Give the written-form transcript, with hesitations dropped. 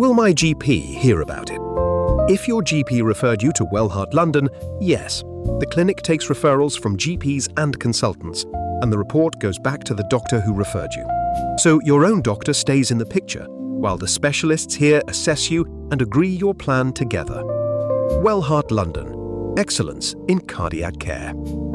Will my GP hear about it? If your GP referred you to Wellheart London, yes. The clinic takes referrals from GPs and consultants, and the report goes back to the doctor who referred you. So your own doctor stays in the picture, while the specialists here assess you and agree your plan together. Wellheart London. Excellence in cardiac care.